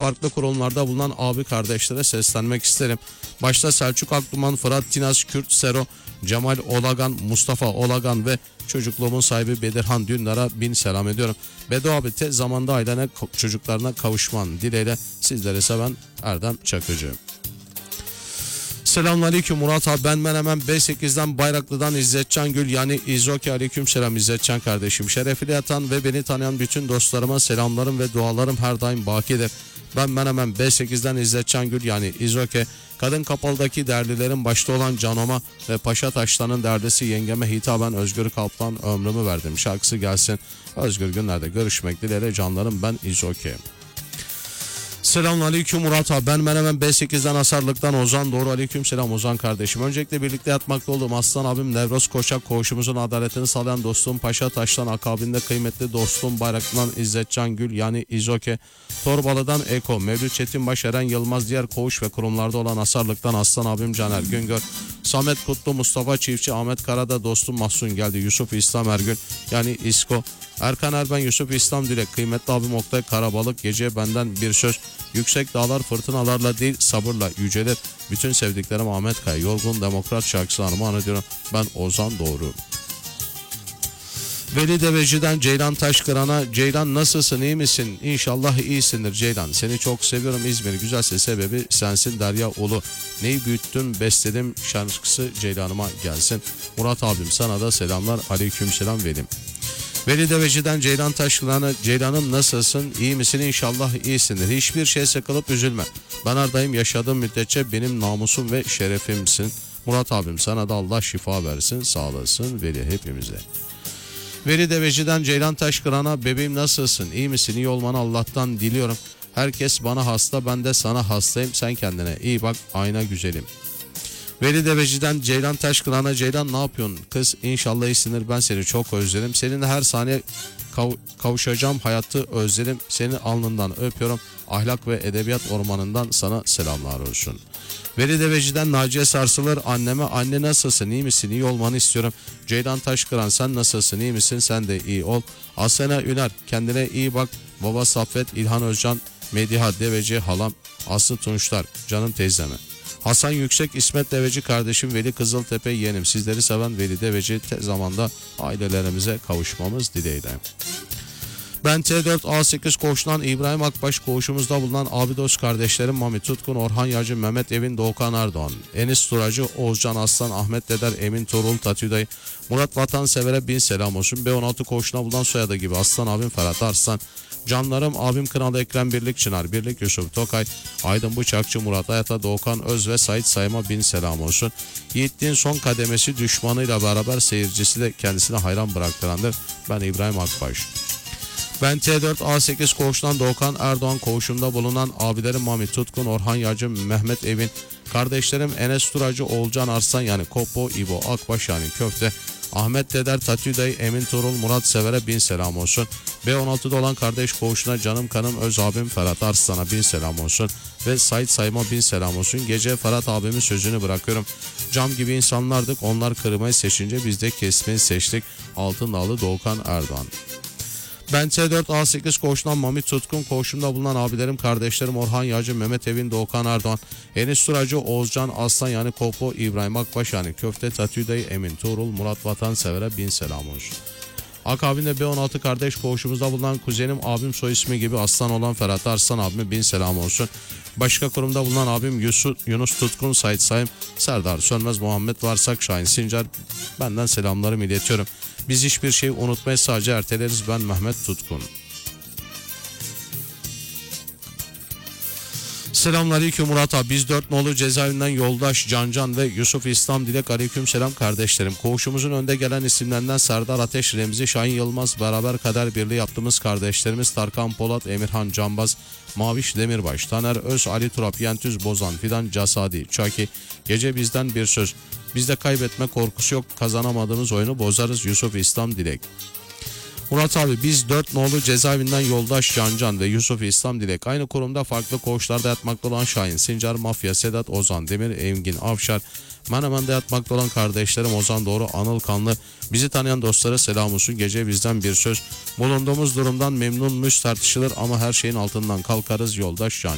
farklı kurumlarda bulunan abi kardeşlere seslenmek isterim. Başta Selçuk Akduman, Fırat Tinaz, Kürt Sero, Cemal Olagan, Mustafa Olagan ve çocukluğumun sahibi Bedirhan Dündar'a bin selam ediyorum. Bedo abi tez zamanda ailene, çocuklarına kavuşman dileğiyle sizleri seven Erdem Çakıcı. Selamünaleyküm Murat abi, ben Menemen B8'den Bayraklı'dan İzzetcan Gül yani İzoki. Aleyküm selam İzzetcan kardeşim. Şerefli yatan ve beni tanıyan bütün dostlarıma selamlarım ve dualarım her daim bakidir. Ben Menemen B8'den İzzetcan Gül yani İzoki. Kadın Kapalı'daki derlilerin başta olan Canoma ve Paşa Taşlar'ın derdisi yengeme hitaben Özgür Kaplan ömrümü verdim şarkısı gelsin. Özgür günlerde görüşmek dileğiyle canlarım, ben İzoki. Selamünaleyküm Murat abi, ben Menemen B8'den Asarlık'tan Ozan Doğru. Aleyküm selam Ozan kardeşim. Öncelikle birlikte yatmakta olduğum aslan abim Nevroz Koçak, koğuşumuzun adaletini sağlayan dostum Paşa Taş'tan, akabinde kıymetli dostum Bayraklı'dan İzzetcan Gül yani İzoke, Torbalı'dan Eko, Mevlüt Çetinbaş, Eren Yılmaz, diğer koğuş ve kurumlarda olan Asarlık'tan aslan abim Caner Güngör, Samet Kutlu, Mustafa Çiftçi, Ahmet Karada, dostum Mahsun geldi, Yusuf İslam Ergün yani İsko, Erkan Erben, Yusuf İslam Dilek, kıymetli abim Oktay Karabalık, geceye benden bir söz, yüksek dağlar fırtınalarla değil sabırla yücelir. Bütün sevdiklerim Ahmet Kaya, Yorgun Demokrat şarkısı armağan ediyorum. Ben Ozan Doğru. Veli Deveci'den Ceylan Taşkıran'a, Ceylan nasılsın, iyi misin? İnşallah iyisindir Ceylan. Seni çok seviyorum, İzmir güzelse sebebi sensin Derya Ulu. Neyi büyüttüm besledim şarkısı Ceylan'ıma gelsin. Murat abim sana da selamlar. Aleyküm selam Velim. Veli Deveci'den Ceylan Taşkıran'a, Ceylan'ım nasılsın, iyi misin? İnşallah iyisindir. Hiçbir şeye sıkılıp üzülme. Ben aradayım, yaşadığım müddetçe benim namusum ve şerefimsin. Murat abim sana da Allah şifa versin, sağ olasın Veli hepimize. Veli Deveci'den Ceylan Taşkıran'a, bebeğim nasılsın, iyi misin? İyi olmanı Allah'tan diliyorum. Herkes bana hasta, ben de sana hastayım. Sen kendine iyi bak, ayna güzelim. Veli Deveci'den Ceylan Taşkıran'a, Ceylan ne yapıyorsun? Kız inşallah iyisindir, ben seni çok özledim. Seninle her saniye kavuşacağım, hayatı özledim. Seni alnından öpüyorum. Ahlak ve Edebiyat Ormanı'ndan sana selamlar olsun. Veli Deveci'den Naciye Sarsılır, anneme, anne nasılsın, iyi misin? İyi olmanı istiyorum. Ceylan Taşkıran sen nasılsın, iyi misin? Sen de iyi ol. Asena Üner, kendine iyi bak. Baba Saffet, İlhan Özcan, Mediha Deveci, halam Aslı Tunçlar, canım teyzeme. Hasan Yüksek, İsmet Deveci kardeşim, Veli Kızıltepe yeğenim. Sizleri seven Veli Deveci, tez zamanda ailelerimize kavuşmamız dileğiyle. Ben T4A8 koğuşundan İbrahim Akbaş, koğuşumuzda bulunan abi dost kardeşlerim Mami Tutkun, Orhan Yacı, Mehmet Evin, Doğukan Erdoğan, Enis Turacı, Oğuzcan Aslan, Ahmet Deder, Emin Torul, Tatüday, Murat Vatansever'e bin selam olsun. B16 koğuşuna bulunan soyadı gibi Aslan abim Ferhat Arslan, canlarım abim Kınalı Ekrem, Birlik Çınar, Birlik Yusuf Tokay, Aydın Bıçakçı, Murat Ayata, Doğukan Öz ve Sait Sayma bin selam olsun. Yiğitliğin son kademesi düşmanıyla beraber seyircisi de kendisine hayran bıraktırandır. Ben İbrahim Akbaş. Ben T4A8 koğuşundan Doğukan Erdoğan, koğuşumda bulunan abilerim Mami Tutkun, Orhan Yacı, Mehmet Evin, kardeşlerim Enes Turacı, Oğulcan Arslan yani Kopo, İbo Akbaş yani Köfte, Ahmet Deder, Tatüday, Emin Torul, Murat Sever'e bin selam olsun. B16'da olan kardeş koğuşuna canım kanım öz abim Ferhat Arslan'a bin selam olsun. Ve Sait Sayma bin selam olsun. Gece Ferhat abimin sözünü bırakıyorum. Cam gibi insanlardık, onlar kırmayı seçince biz de kesmeyi seçtik. Altındağlı Doğukan Erdoğan. Ben T4A8 koğuşundan Mami Tutkun, koğuşumda bulunan abilerim kardeşlerim Orhan Yağcı, Mehmet Evin, Doğukan Erdoğan, Enis Turacı, Oğuzcan Aslan yani Kopo, İbrahim Akbaş yani Köfte, Tatüday, Emin Tuğrul, Murat Vatansever'e bin selam olsun. Akabinde B16 kardeş koğuşumuzda bulunan kuzenim abim soy ismi gibi Aslan olan Ferhat Arslan abime bin selam olsun. Başka kurumda bulunan abim Yunus Tutkun, Sait Sayım, Serdar Sönmez, Muhammed Varsak, Şahin Sincar, benden selamlarımı iletiyorum. Biz hiçbir şeyi unutmayız, sadece erteleriz. Ben Mehmet Tutkun. Selamünaleyküm Murat abi. Biz 4 nolu cezaevinden Yoldaş, Cancan ve Yusuf İslam Dilek, aleyküm selam kardeşlerim. Koğuşumuzun önde gelen isimlerinden Serdar Ateş, Remzi Şahin Yılmaz, beraber kader birliği yaptığımız kardeşlerimiz Tarkan Polat, Emirhan Cambaz, Maviş Demirbaş, Taner Öz, Ali Turap, Yentüz Bozan, Fidan Casadi, Çaki, gece bizden bir söz. Bizde kaybetme korkusu yok, kazanamadığımız oyunu bozarız. Yusuf İslam Dilek. Murat abi biz 4 nolu cezaevinden Yoldaş, Cancan ve Yusuf İslam Dilek, aynı kurumda farklı koğuşlarda yatmakta olan Şahin Sincar, Mafya, Sedat, Ozan Demir, Engin Avşar, Menemen'de yatmakta olan kardeşlerim Ozan Doğru, Anıl Kanlı, bizi tanıyan dostlara selam olsun. Gece bizden bir söz. Bulunduğumuz durumdan memnun müyüz tartışılır ama her şeyin altından kalkarız. Yoldaş, Can.